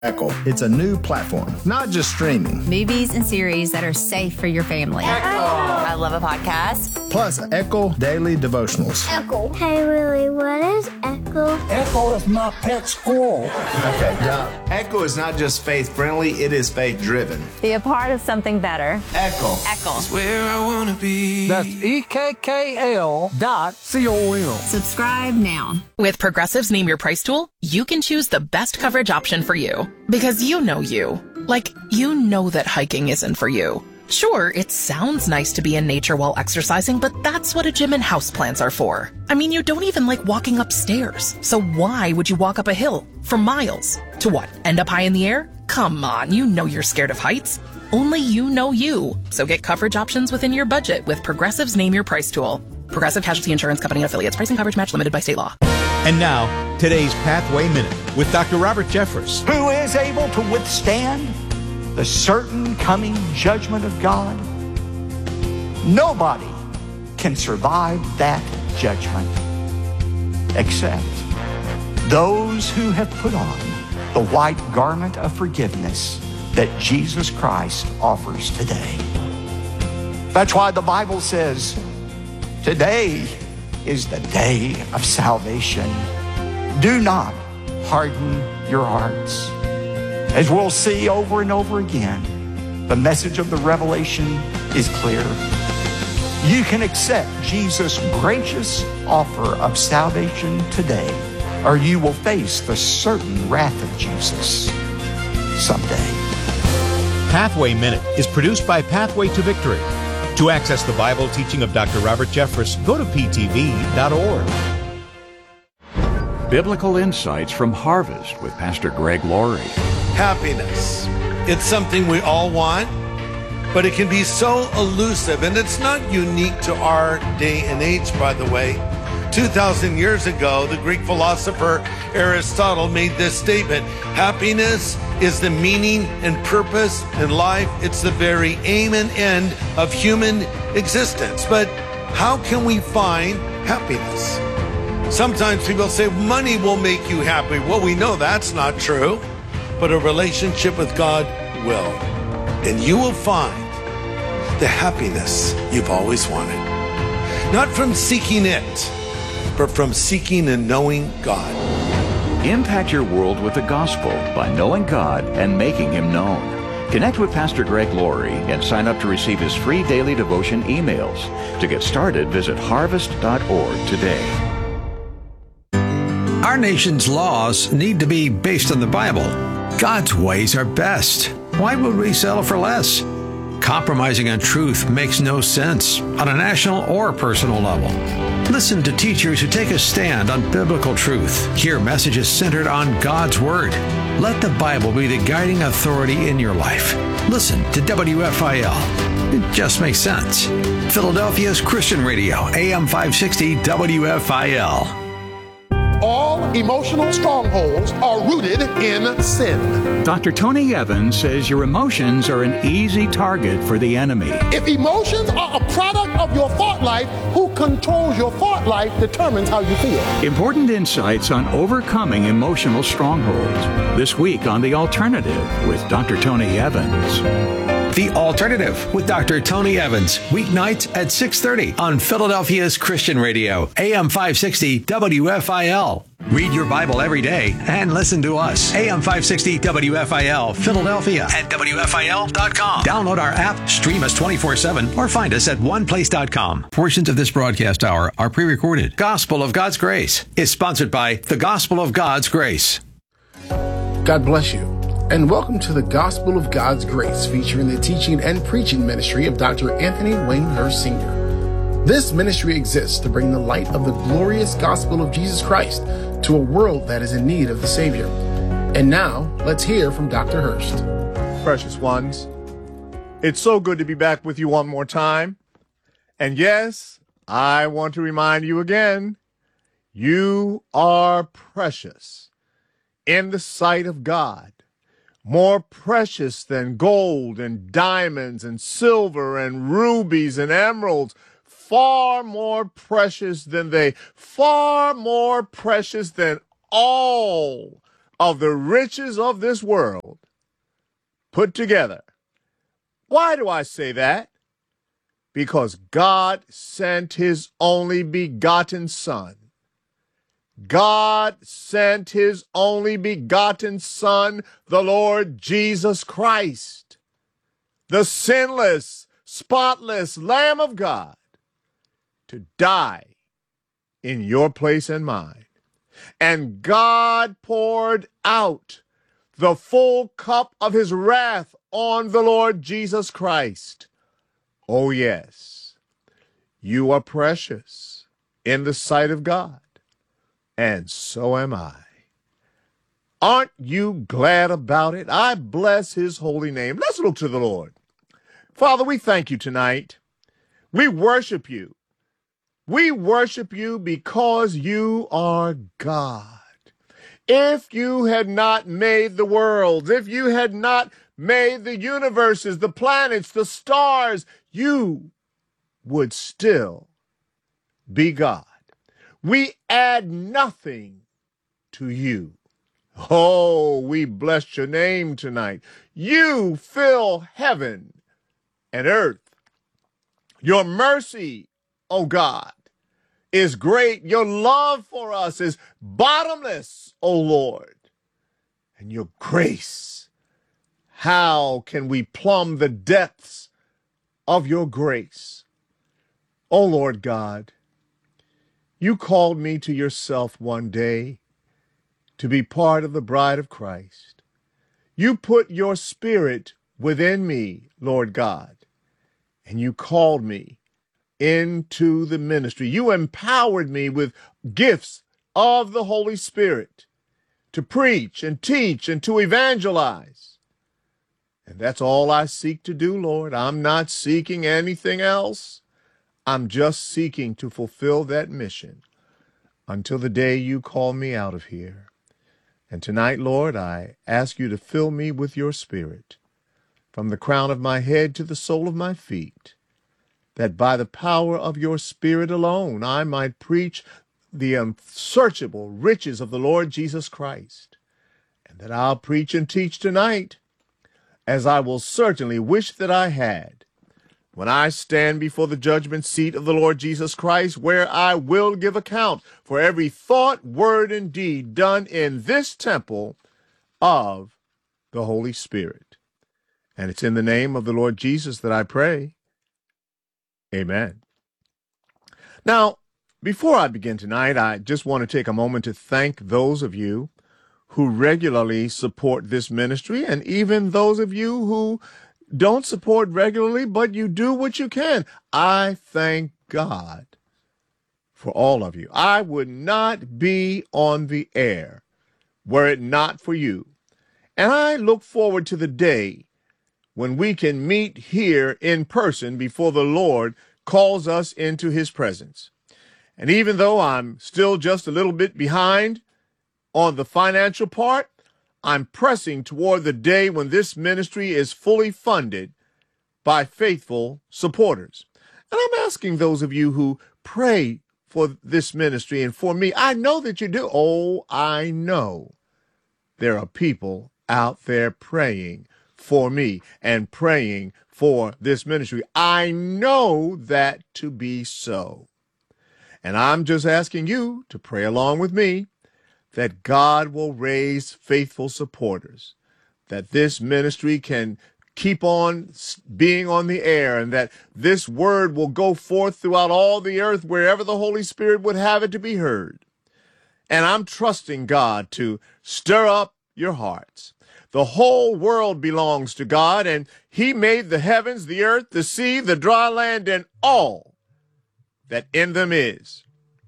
Echo. It's a new platform, not just streaming. Movies and series that are safe for your family. Echo. I love a podcast. Plus, Echo Daily Devotionals. Echo. Hey, Willie, what is Echo? Echo is my pet squirrel. Okay, yeah. Echo is not just faith-friendly, it is faith-driven. Be a part of something better. Echo. Echo. It's where I want to be. That's EKKL.com. Subscribe now. With Progressive's Name Your Price tool, you can choose the best coverage option for you. Because you know you. Like, you know that hiking isn't for you. Sure, it sounds nice to be in nature while exercising, but that's what a gym and houseplants are for. I mean, you don't even like walking upstairs. So why would you walk up a hill for miles? To what, end up high in the air? Come on, you know you're scared of heights. Only you know you. So get coverage options within your budget with Progressive's Name Your Price tool. Progressive Casualty Insurance Company and Affiliates. Pricing coverage match limited by state law. And now, today's Pathway Minute with Dr. Robert Jeffress. Who is able to withstand the certain coming judgment of God? Nobody can survive that judgment except those who have put on the white garment of forgiveness that Jesus Christ offers today. That's why the Bible says, today is the day of salvation. Do not harden your hearts. As we'll see over and over again, the message of the revelation is clear. You can accept Jesus' gracious offer of salvation today, or you will face the certain wrath of Jesus someday. Pathway Minute is produced by Pathway to Victory. To access the Bible teaching of Dr. Robert Jeffress, go to ptv.org. Biblical Insights from Harvest with Pastor Greg Laurie. Happiness. It's something we all want, but it can be so elusive, and it's not unique to our day and age, by the way. 2,000 years ago, the Greek philosopher Aristotle made this statement: happiness is the meaning and purpose in life. It's the very aim and end of human existence. But how can we find happiness? Sometimes people say money will make you happy. Well, we know that's not true, but a relationship with God will. And you will find the happiness you've always wanted. Not from seeking it, but from seeking and knowing God. Impact your world with the gospel by knowing God and making Him known. Connect with Pastor Greg Laurie and sign up to receive his free daily devotion emails. To get started, visit harvest.org today. Our nation's laws need to be based on the Bible. God's ways are best. Why would we settle for less? Compromising on truth makes no sense on a national or personal level. Listen to teachers who take a stand on biblical truth. Hear messages centered on God's Word. Let the Bible be the guiding authority in your life. Listen to WFIL. It just makes sense. Philadelphia's Christian Radio, AM 560 WFIL. All emotional strongholds are rooted in sin. Dr. Tony Evans says your emotions are an easy target for the enemy. If emotions are a product of your thought life, who controls your thought life determines how you feel. Important insights on overcoming emotional strongholds. This week on The Alternative with Dr. Tony Evans. The Alternative with Dr. Tony Evans, weeknights at 6:30 on Philadelphia's Christian Radio, AM 560 WFIL. Read your Bible every day and listen to us. AM 560 WFIL, Philadelphia at WFIL.com. Download our app, stream us 24/7, or find us at oneplace.com. Portions of this broadcast hour are pre-recorded. Gospel of God's Grace is sponsored by the Gospel of God's Grace. God bless you. And welcome to the Gospel of God's Grace, featuring the teaching and preaching ministry of Dr. Anthony Wainhurst Sr. This ministry exists to bring the light of the glorious gospel of Jesus Christ to a world that is in need of the Savior. And now, let's hear from Dr. Hurst. Precious ones, it's so good to be back with you one more time. And yes, I want to remind you again, you are precious in the sight of God. More precious than gold and diamonds and silver and rubies and emeralds, far more precious than they, far more precious than all of the riches of this world put together. Why do I say that? Because God sent his only begotten Son. God sent his only begotten Son, the Lord Jesus Christ, the sinless, spotless Lamb of God, to die in your place and mine. And God poured out the full cup of his wrath on the Lord Jesus Christ. Oh, yes, you are precious in the sight of God, and so am I. Aren't you glad about it? I bless his holy name. Let's look to the Lord. Father, we thank you tonight. We worship you. We worship you because you are God. If you had not made the worlds, if you had not made the universes, the planets, the stars, you would still be God. We add nothing to you. Oh, we bless your name tonight. You fill heaven and earth. Your mercy, oh God, is great. Your love for us is bottomless, oh Lord. And your grace, how can we plumb the depths of your grace? Oh Lord God, you called me to yourself one day to be part of the bride of Christ. You put your spirit within me, Lord God, and you called me into the ministry. You empowered me with gifts of the Holy Spirit to preach and teach and to evangelize. And that's all I seek to do, Lord. I'm not seeking anything else. I'm just seeking to fulfill that mission until the day you call me out of here. And tonight, Lord, I ask you to fill me with your Spirit from the crown of my head to the sole of my feet, that by the power of your Spirit alone I might preach the unsearchable riches of the Lord Jesus Christ, and that I'll preach and teach tonight as I will certainly wish that I had when I stand before the judgment seat of the Lord Jesus Christ, where I will give account for every thought, word, and deed done in this temple of the Holy Spirit. And it's in the name of the Lord Jesus that I pray. Amen. Now, before I begin tonight, I just want to take a moment to thank those of you who regularly support this ministry, and even those of you who don't support regularly, but you do what you can. I thank God for all of you. I would not be on the air were it not for you. And I look forward to the day when we can meet here in person before the Lord calls us into his presence. And even though I'm still just a little bit behind on the financial part, I'm pressing toward the day when this ministry is fully funded by faithful supporters. And I'm asking those of you who pray for this ministry and for me, I know that you do. Oh, I know there are people out there praying for me and praying for this ministry. I know that to be so. And I'm just asking you to pray along with me that God will raise faithful supporters, that this ministry can keep on being on the air, and that this word will go forth throughout all the earth wherever the Holy Spirit would have it to be heard. And I'm trusting God to stir up your hearts. The whole world belongs to God, and he made the heavens, the earth, the sea, the dry land, and all that in them is.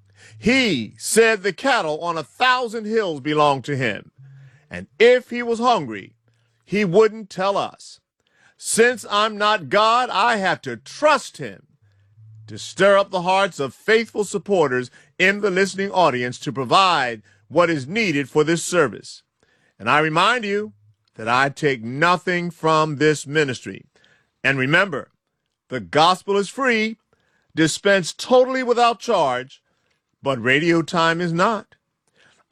He said the cattle on 1,000 hills belong to him. And if he was hungry, he wouldn't tell us. Since I'm not God, I have to trust him to stir up the hearts of faithful supporters in the listening audience to provide what is needed for this service. And I remind you that I take nothing from this ministry. And remember, the gospel is free, dispensed totally without charge, but radio time is not.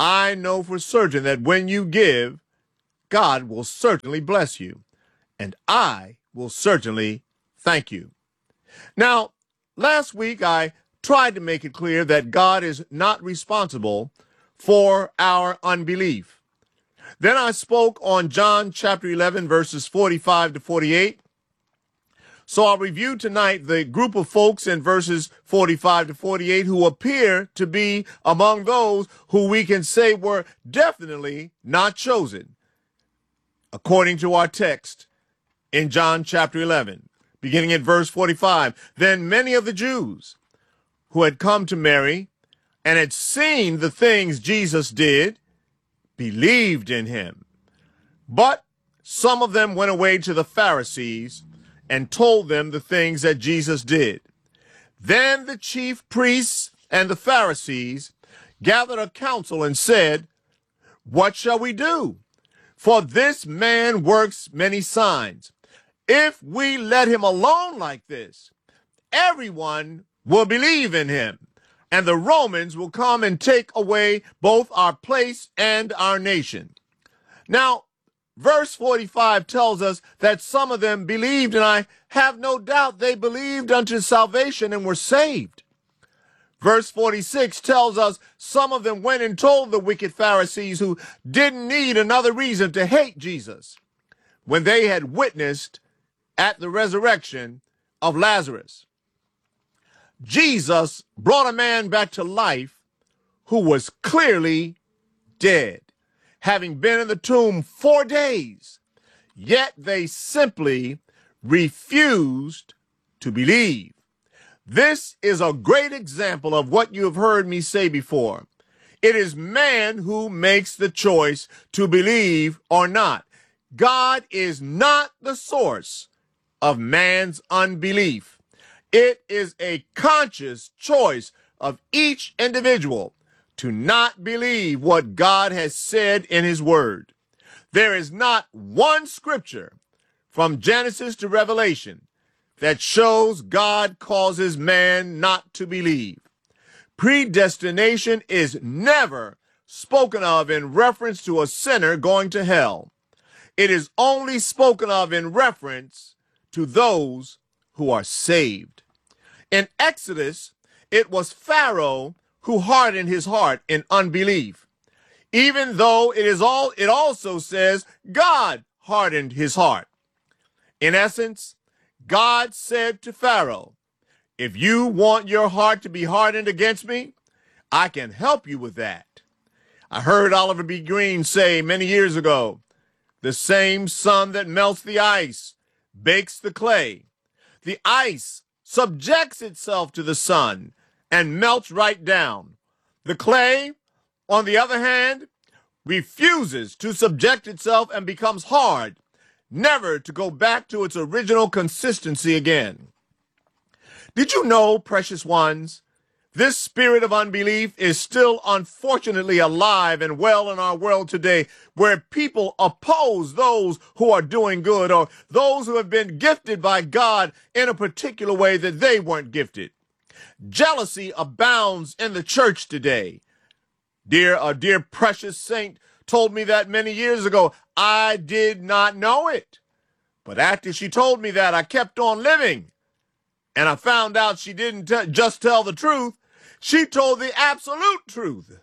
I know for certain that when you give, God will certainly bless you, and I will certainly thank you. Now, last week I tried to make it clear that God is not responsible for our unbelief. Then I spoke on John chapter 11, verses 45 to 48. So I'll review tonight the group of folks in verses 45 to 48 who appear to be among those who we can say were definitely not chosen, according to our text in John chapter 11, beginning at verse 45. Then many of the Jews who had come to Mary and had seen the things Jesus did believed in him. But some of them went away to the Pharisees and told them the things that Jesus did. Then the chief priests and the Pharisees gathered a council and said, "What shall we do? For this man works many signs. If we let him alone like this, everyone will believe in him, and the Romans will come and take away both our place and our nation." Now, verse 45 tells us that some of them believed, and I have no doubt they believed unto salvation and were saved. Verse 46 tells us some of them went and told the wicked Pharisees who didn't need another reason to hate Jesus when they had witnessed at the resurrection of Lazarus. Jesus brought a man back to life who was clearly dead, having been in the tomb 4 days, yet they simply refused to believe. This is a great example of what you have heard me say before. It is man who makes the choice to believe or not. God is not the source of man's unbelief. It is a conscious choice of each individual to not believe what God has said in his word. There is not one scripture from Genesis to Revelation that shows God causes man not to believe. Predestination is never spoken of in reference to a sinner going to hell. It is only spoken of in reference to those who are saved. In Exodus, it was Pharaoh who hardened his heart in unbelief, even though it also says God hardened his heart. In essence, God said to Pharaoh, "If you want your heart to be hardened against me, I can help you with that." I heard Oliver B. Green say many years ago, "The same sun that melts the ice bakes the clay. The ice subjects itself to the sun and melts right down. The clay, on the other hand, refuses to subject itself and becomes hard, never to go back to its original consistency again." Did you know, precious ones, this spirit of unbelief is still unfortunately alive and well in our world today, where people oppose those who are doing good or those who have been gifted by God in a particular way that they weren't gifted. Jealousy abounds in the church today. A dear precious saint told me that many years ago. I did not know it. But after she told me that, I kept on living. And I found out she didn't just tell the truth. She told the absolute truth.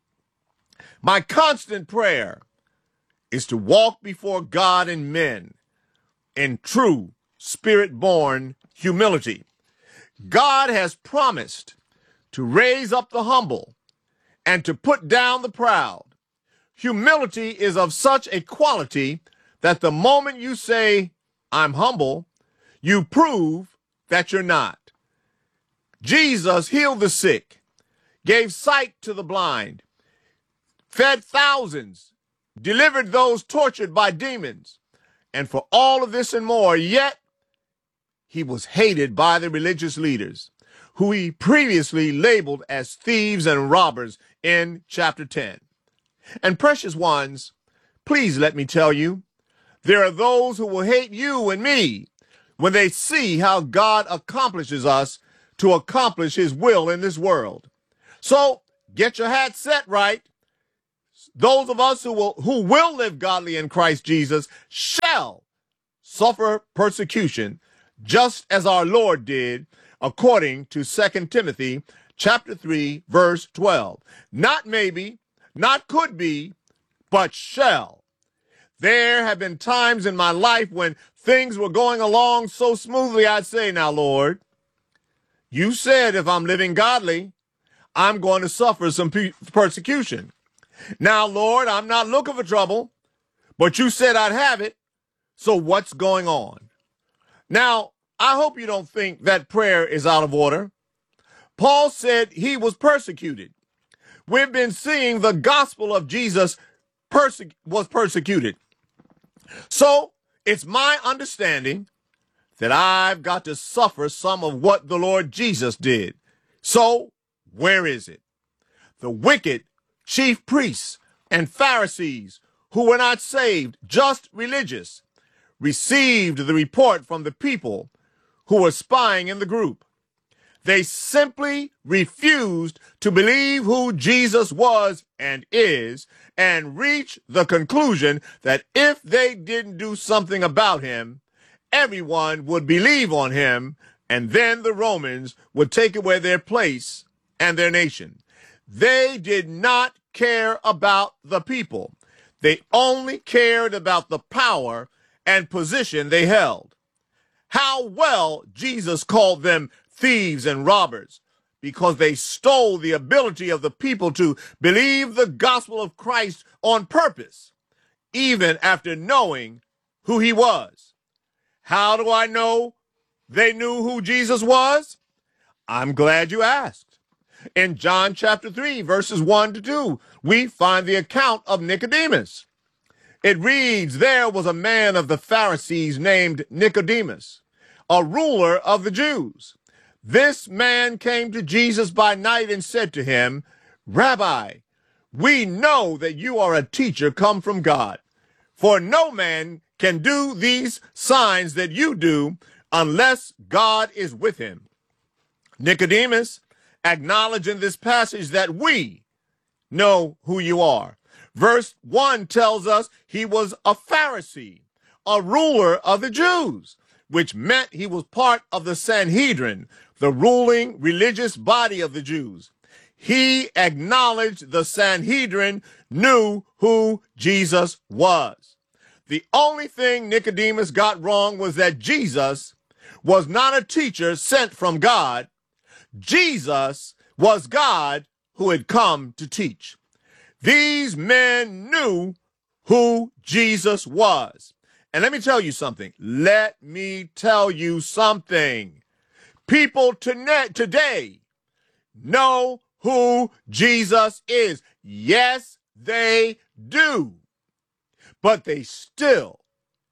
My constant prayer is to walk before God and men in true spirit-born humility. God has promised to raise up the humble and to put down the proud. Humility is of such a quality that the moment you say, "I'm humble," you prove that you're not. Jesus healed the sick, gave sight to the blind, fed thousands, delivered those tortured by demons, and for all of this and more, yet he was hated by the religious leaders, who he previously labeled as thieves and robbers in chapter 10. And precious ones, please let me tell you, there are those who will hate you and me when they see how God accomplishes us to accomplish his will in this world. So get your hat set right those of us who will live godly in Christ Jesus shall suffer persecution, just as our Lord did, according to 2 Timothy chapter 3, verse 12. Not maybe, not could be, but shall. There have been times in my life when things were going along so smoothly, I'd say, now, Lord, you said if I'm living godly, I'm going to suffer some persecution. Now, Lord, I'm not looking for trouble, but you said I'd have it, so what's going on? Now, I hope you don't think that prayer is out of order. Paul said he was persecuted. We've been seeing the gospel of Jesus was persecuted. So it's my understanding that I've got to suffer some of what the Lord Jesus did. So where is it? The wicked chief priests and Pharisees who were not saved, just religious, received the report from the people who were spying in the group. They simply refused to believe who Jesus was and is, and reached the conclusion that if they didn't do something about him, everyone would believe on him, and then the Romans would take away their place and their nation. They did not care about the people. They only cared about the power and position they held. How well Jesus called them thieves and robbers, because they stole the ability of the people to believe the gospel of Christ on purpose, even after knowing who he was. How do I know they knew who Jesus was? I'm glad you asked. In John chapter 3, verses 1 to 2, we find the account of Nicodemus. It reads, there was a man of the Pharisees named Nicodemus, a ruler of the Jews. This man came to Jesus by night and said to him, Rabbi, we know that you are a teacher come from God, for no man can do these signs that you do unless God is with him. Nicodemus acknowledged in this passage that we know who you are. Verse 1 tells us he was a Pharisee, a ruler of the Jews, which meant he was part of the Sanhedrin, the ruling religious body of the Jews. He acknowledged the Sanhedrin knew who Jesus was. The only thing Nicodemus got wrong was that Jesus was not a teacher sent from God. Jesus was God who had come to teach. These men knew who Jesus was. And let me tell you something. Let me tell you something. People today know who Jesus is. Yes, they do. But they still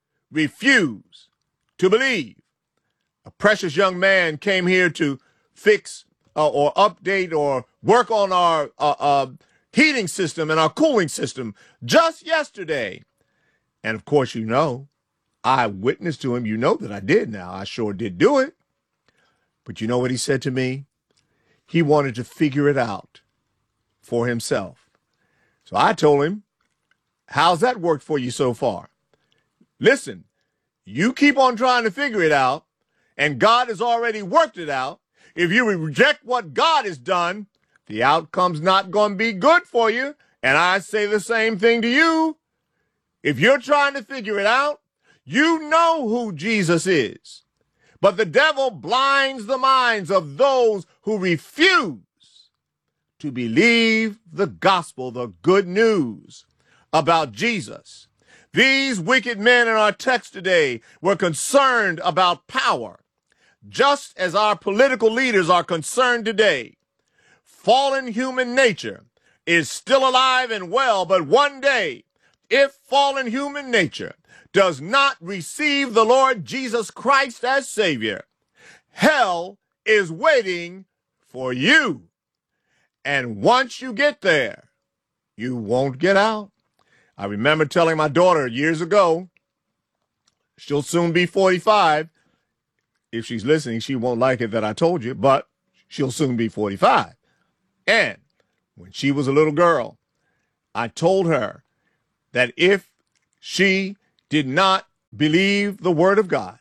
refuse to believe. A precious young man came here to fix or update or work on our heating system and our cooling system just yesterday. And of course, you know, I witnessed to him. You know that I did now. I sure did do it. But you know what he said to me? He wanted to figure it out for himself. So I told him, how's that worked for you so far? Listen, you keep on trying to figure it out, and God has already worked it out. If you reject what God has done, the outcome's not going to be good for you. And I say the same thing to you. If you're trying to figure it out, you know who Jesus is. But the devil blinds the minds of those who refuse to believe the gospel, the good news about Jesus. These wicked men in our text today were concerned about power, just as our political leaders are concerned today. Fallen human nature is still alive and well, but one day, if fallen human nature does not receive the Lord Jesus Christ as Savior, hell is waiting for you. And once you get there, you won't get out. I remember telling my daughter years ago, she'll soon be 45. If she's listening, she won't like it that I told you, but she'll soon be 45. And when she was a little girl, I told her that if she did not believe the word of God,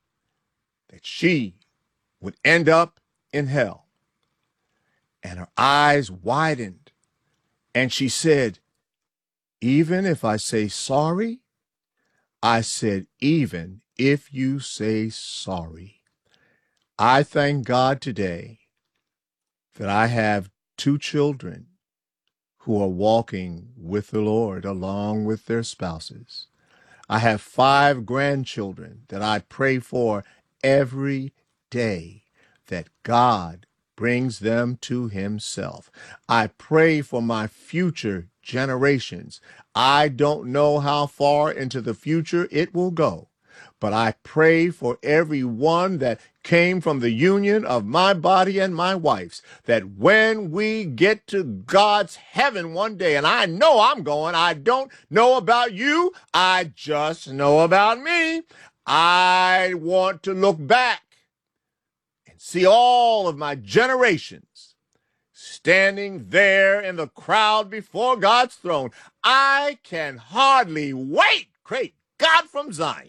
that she would end up in hell. And her eyes widened, and she said, even if I say sorry? I said, even if you say sorry. I thank God today that I have 2 children who are walking with the Lord along with their spouses. I have 5 grandchildren that I pray for every day, that God brings them to himself. I pray for my future generations. I don't know how far into the future it will go, but I pray for everyone that came from the union of my body and my wife's, that when we get to God's heaven one day, and I know I'm going, I don't know about you, I just know about me, I want to look back and see all of my generations standing there in the crowd before God's throne. I can hardly wait. Great God from Zion.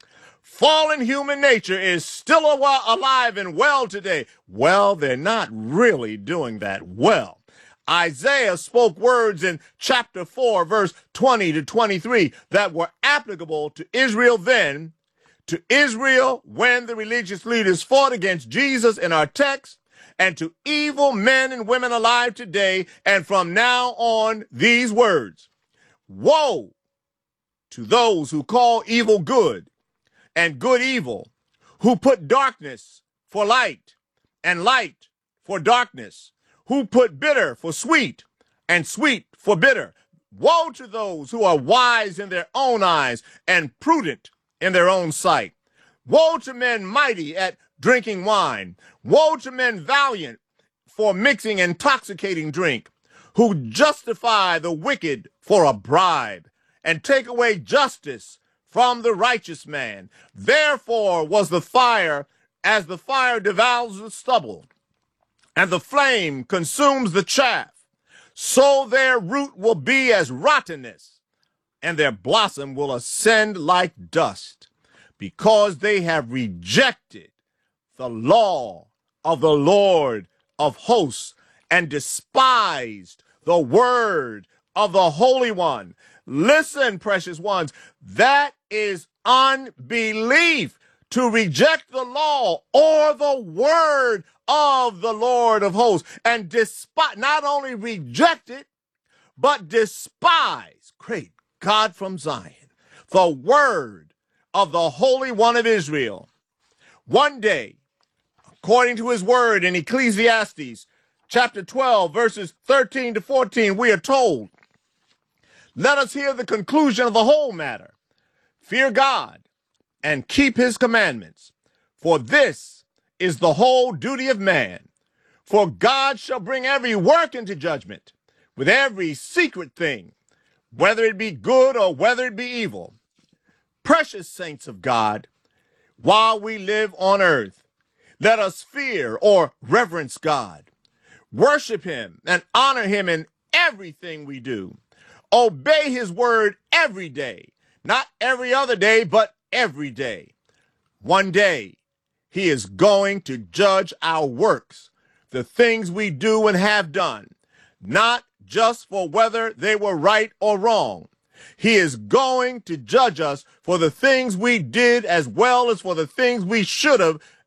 Fallen human nature is still alive and well today. Well, they're not really doing that well. Isaiah spoke words in chapter 4, verse 20 to 23 that were applicable to Israel then, to Israel when the religious leaders fought against Jesus in our text, and to evil men and women alive today, and from now on, these words. Woe to those who call evil good and good evil, who put darkness for light and light for darkness, who put bitter for sweet and sweet for bitter. Woe to those who are wise in their own eyes and prudent in their own sight. Woe to men mighty at drinking wine. Woe to men valiant for mixing intoxicating drink, who justify the wicked for a bribe and take away justice from the righteous man. Therefore was the fire as the fire devours the stubble, and the flame consumes the chaff. So their root will be as rottenness, and their blossom will ascend like dust, because they have rejected the law of the Lord of hosts and despised the word of the Holy One. Listen, precious ones, that is unbelief, to reject the law or the word of the Lord of hosts, and not only reject it, but despise, great God from Zion, the word of the Holy One of Israel. One day, according to his word in Ecclesiastes chapter 12, verses 13 to 14, we are told, let us hear the conclusion of the whole matter. Fear God and keep his commandments, for this is the whole duty of man. For God shall bring every work into judgment with every secret thing, whether it be good or whether it be evil. Precious saints of God, while we live on earth, let us fear or reverence God, worship him and honor him in everything we do. Obey his word every day, not every other day, but every day. One day, he is going to judge our works, the things we do and have done, not just for whether they were right or wrong. He is going to judge us for the things we did as well as for the things we should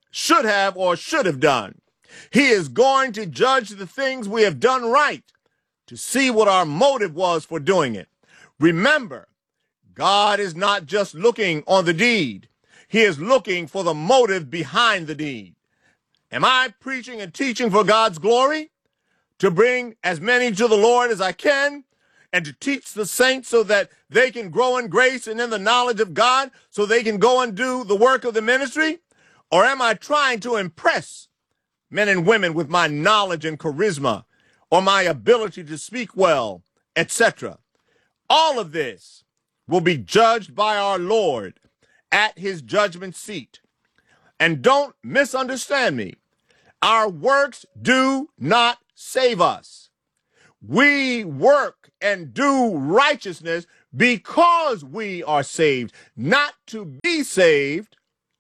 have done. He is going to judge the things we have done right, to see what our motive was for doing it. Remember, God is not just looking on the deed. He is looking for the motive behind the deed. Am I preaching and teaching for God's glory? To bring as many to the Lord as I can, and to teach the saints so that they can grow in grace and in the knowledge of God, so they can go and do the work of the ministry? Or am I trying to impress men and women with my knowledge and charisma, or my ability to speak well, etc.? All of this will be judged by our Lord at his judgment seat. And don't misunderstand me. Our works do not save us. We work and do righteousness because we are saved, not to be saved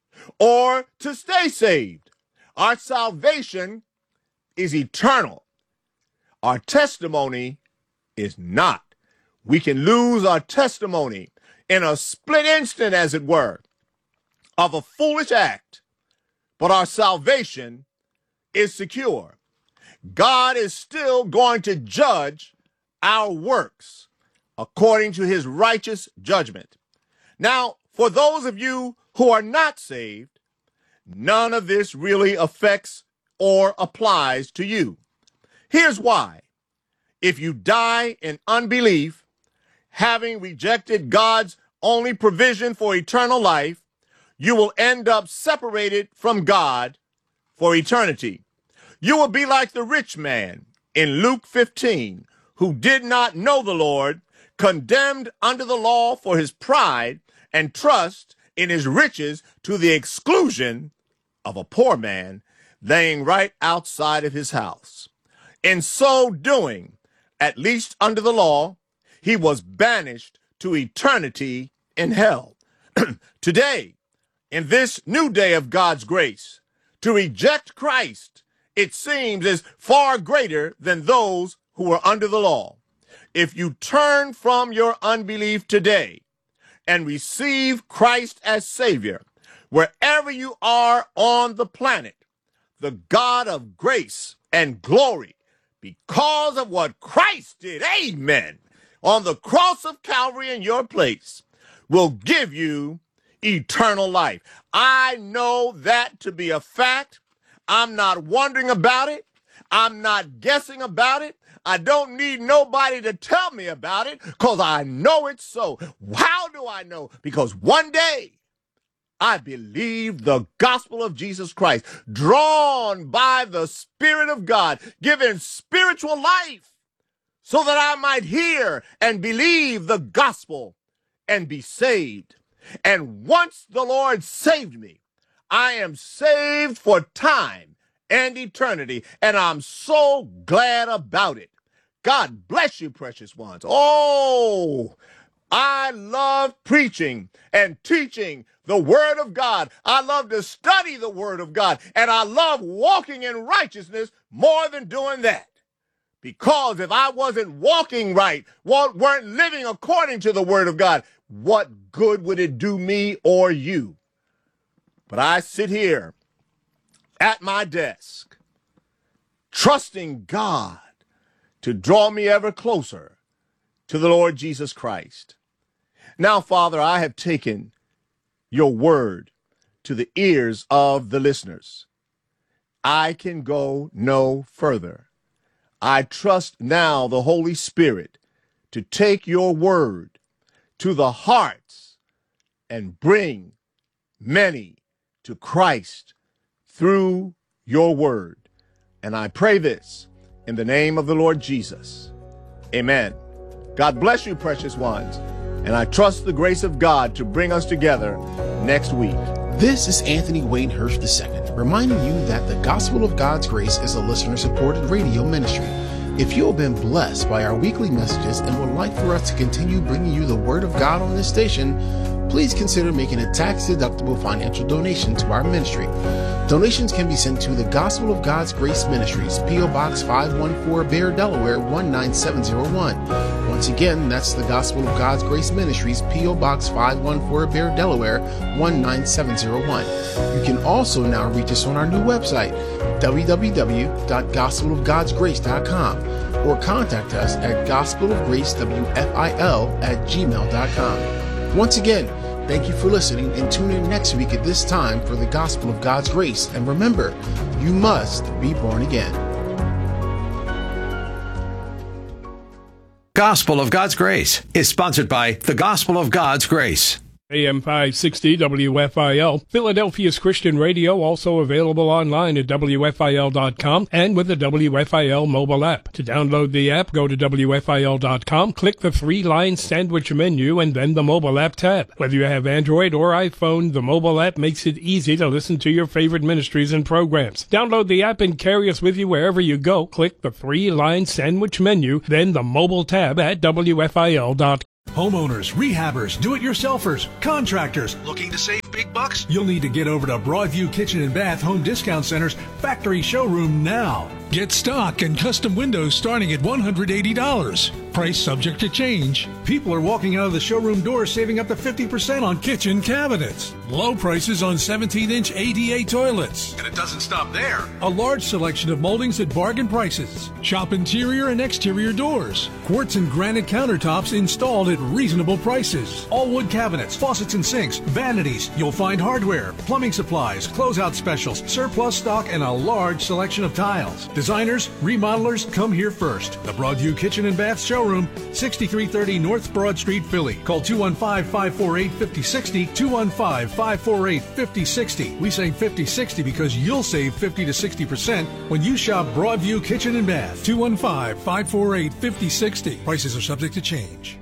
or to stay saved. Our salvation is eternal. Our testimony is not. We can lose our testimony in a split instant, as it were, of a foolish act, but our salvation is secure. God is still going to judge our works according to his righteous judgment. Now, for those of you who are not saved, none of this really affects or applies to you. Here's why. If you die in unbelief, having rejected God's only provision for eternal life, you will end up separated from God for eternity. You will be like the rich man in Luke 15, who did not know the Lord, condemned under the law for his pride and trust in his riches to the exclusion of a poor man laying right outside of his house. In so doing, at least under the law, he was banished to eternity in hell. Today, in this new day of God's grace, to reject Christ, it seems, is far greater than those who are under the law. If you turn from your unbelief today and receive Christ as Savior, wherever you are on the planet, the God of grace and glory, because of what Christ did, amen, on the cross of Calvary in your place, will give you eternal life. I know that to be a fact. I'm not wondering about it. I'm not guessing about it. I don't need nobody to tell me about it because I know it's so. How do I know? Because one day I believed the gospel of Jesus Christ, drawn by the Spirit of God, given spiritual life so that I might hear and believe the gospel and be saved. And once the Lord saved me, I am saved for time and eternity, and I'm so glad about it. God bless you, precious ones. Oh, I love preaching and teaching the Word of God. I love to study the Word of God, and I love walking in righteousness more than doing that. Because if I wasn't walking right, weren't living according to the Word of God, what good would it do me or you? But I sit here at my desk, trusting God to draw me ever closer to the Lord Jesus Christ. Now, Father, I have taken your word to the ears of the listeners. I can go no further. I trust now the Holy Spirit to take your word to the hearts and bring many to Christ through your word. And I pray this in the name of the Lord Jesus. Amen. God bless you, precious ones. And I trust the grace of God to bring us together next week. This is Anthony Wayne Hirsch II, reminding you that the Gospel of God's Grace is a listener-supported radio ministry. If you have been blessed by our weekly messages and would like for us to continue bringing you the Word of God on this station, please consider making a tax-deductible financial donation to our ministry. Donations can be sent to the Gospel of God's Grace Ministries, P.O. Box 514, Bear, Delaware 19701. Once again, that's the Gospel of God's Grace Ministries, P.O. Box 514, Bear, Delaware 19701. You can also now reach us on our new website, www.gospelofgodsgrace.com, or contact us at gospelofgracewfil@gmail.com. Once again, thank you for listening, and tune in next week at this time for the Gospel of God's Grace. And remember, you must be born again. Gospel of God's Grace is sponsored by the Gospel of God's Grace. AM 560 WFIL, Philadelphia's Christian radio, also available online at WFIL.com and with the WFIL mobile app. To download the app, go to WFIL.com, click the 3-line sandwich menu, and then the mobile app tab. Whether you have Android or iPhone, the mobile app makes it easy to listen to your favorite ministries and programs. Download the app and carry us with you wherever you go. Click the 3-line sandwich menu, then the mobile tab at WFIL.com. Homeowners, rehabbers, do-it-yourselfers, contractors, looking to save big bucks? You'll need to get over to Broadview Kitchen and Bath Home Discount Center's factory showroom now. Get stock and custom windows starting at $180. Price subject to change. People are walking out of the showroom doors saving up to 50% on kitchen cabinets. Low prices on 17-inch ADA toilets. And it doesn't stop there. A large selection of moldings at bargain prices. Shop interior and exterior doors. Quartz and granite countertops installed at reasonable prices. All wood cabinets, faucets and sinks, vanities. You'll find hardware, plumbing supplies, closeout specials, surplus stock, and a large selection of tiles. Designers, remodelers, come here first. The Broadview Kitchen and Bath Showroom, 6330 North Broad Street, Philly. Call 215-548-5060, 215-548-5060. We say 5060 because you'll save 50 to 60% when you shop Broadview Kitchen and Bath. 215-548-5060. Prices are subject to change.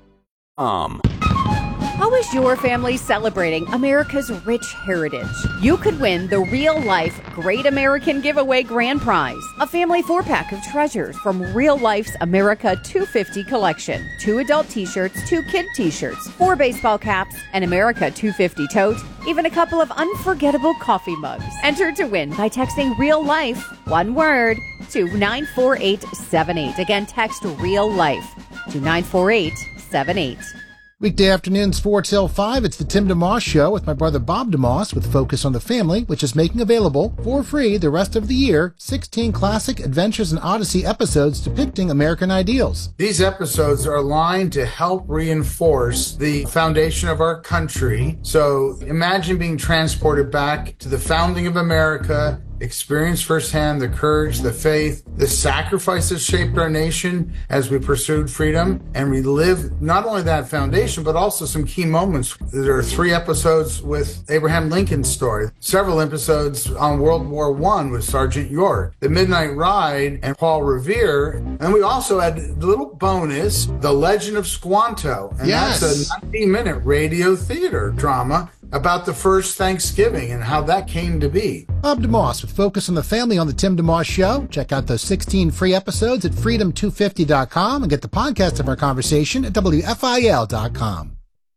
How is your family celebrating America's rich heritage? You could win the Real Life Great American Giveaway Grand Prize, a family 4-pack of treasures from Real Life's America 250 collection. 2 adult t-shirts, 2 kid t-shirts, 4 baseball caps, an America 250 tote, even a couple of unforgettable coffee mugs. Enter to win by texting Real Life, one word, to 94878. Again, text Real Life to 94878. Weekday afternoons 4 till 5, it's the Tim DeMoss Show with my brother Bob DeMoss with Focus on the Family, which is making available for free the rest of the year 16 classic Adventures in Odyssey episodes depicting American ideals. These episodes are aligned to help reinforce the foundation of our country. So imagine being transported back to the founding of America, experience firsthand the courage, the faith, the sacrifices shaped our nation as we pursued freedom, and relive not only that foundation, but also some key moments. There are 3 episodes with Abraham Lincoln's story, several episodes on World War I with Sergeant York, The Midnight Ride and Paul Revere, and we also had the little bonus, The Legend of Squanto, and that's a 90-minute radio theater drama about the first Thanksgiving and how that came to be. Bob DeMoss with Focus on the Family on the Tim DeMoss Show. Check out those 16 free episodes at freedom250.com and get the podcast of our conversation at WFIL.com.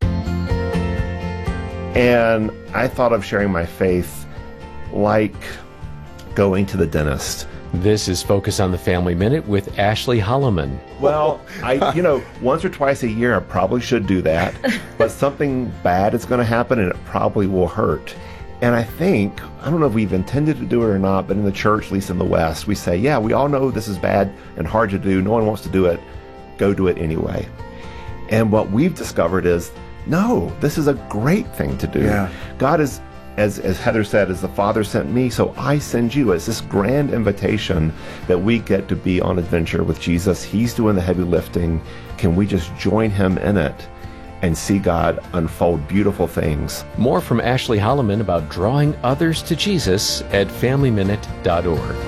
And I thought of sharing my faith like going to the dentist. This is Focus on the Family Minute with Ashley Holloman. Well, once or twice a year I probably should do that, but something bad is going to happen and it probably will hurt. And I don't know if we've intended to do it or not, but in the church, at least in the West, we say, yeah, we all know this is bad and hard to do. No one wants to do it. Go do it anyway. And what we've discovered is, no, this is a great thing to do. Yeah. God is, as Heather said, as the Father sent me, so I send you. It's this grand invitation that we get to be on adventure with Jesus. He's doing the heavy lifting. Can we just join him in it and see God unfold beautiful things? More from Ashley Holloman about drawing others to Jesus at FamilyMinute.org.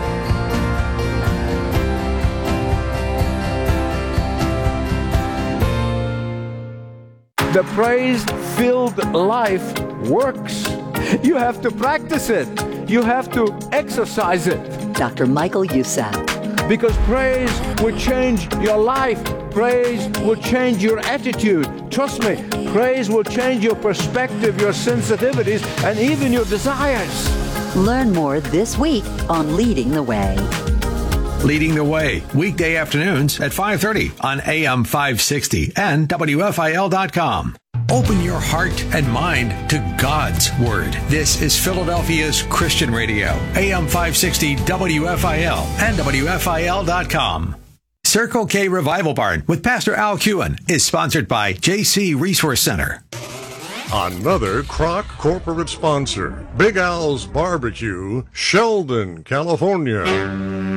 The praise-filled life works. You have to practice it. You have to exercise it. Dr. Michael Youssef. Because praise will change your life. Praise will change your attitude. Trust me, praise will change your perspective, your sensitivities, and even your desires. Learn more this week on Leading the Way. Leading the Way, weekday afternoons at 5:30 on AM 560 and WFIL.com. Open your heart and mind to God's Word. This is Philadelphia's Christian Radio, AM 560 WFIL and WFIL.com. Circle K Revival Barn with Pastor Al Kewen is sponsored by JC Resource Center. Another Kroc corporate sponsor, Big Al's Barbecue, Sheldon, California.